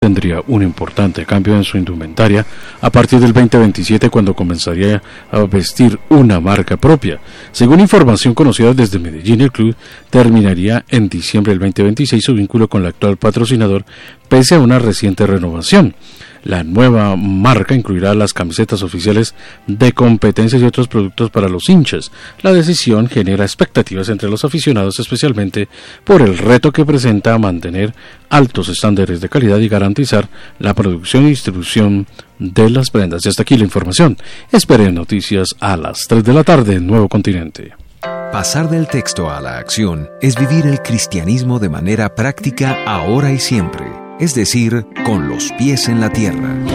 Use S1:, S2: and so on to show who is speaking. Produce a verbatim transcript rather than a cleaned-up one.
S1: tendría un importante cambio en su indumentaria a partir del veinte veintisiete, cuando comenzaría a vestir una marca propia. Según información conocida desde Medellín, el club terminaría en diciembre del veinte veintiséis su vínculo con el actual patrocinador, pese a una reciente renovación. La nueva marca incluirá las camisetas oficiales de competencias y otros productos para los hinchas. La decisión genera expectativas entre los aficionados, especialmente por el reto que presenta mantener altos estándares de calidad y garantizar la producción y distribución de las prendas. Y hasta aquí la información. Esperen noticias a las tres de la tarde en Nuevo Continente.
S2: Pasar del texto a la acción es vivir el cristianismo de manera práctica ahora y siempre, es decir, con los pies en la tierra.